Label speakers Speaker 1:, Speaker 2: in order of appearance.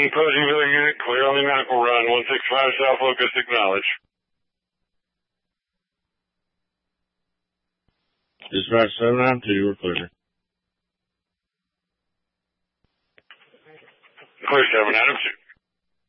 Speaker 1: Poseyville unit, clear on the medical run. 165 South Locust, acknowledge. Dispatch 792, we're clear. Clear 792.